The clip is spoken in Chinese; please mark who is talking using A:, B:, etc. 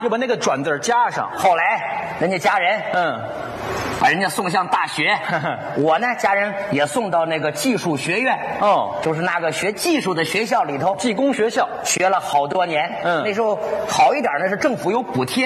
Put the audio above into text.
A: 就把那个转字加上。
B: 后来人家家人把人家送上大学，我呢家人也送到那个技术学院，就是那个学技术的学校里头，
A: 技工学校
B: 学了好多年。那时候好一点呢是政府有补贴。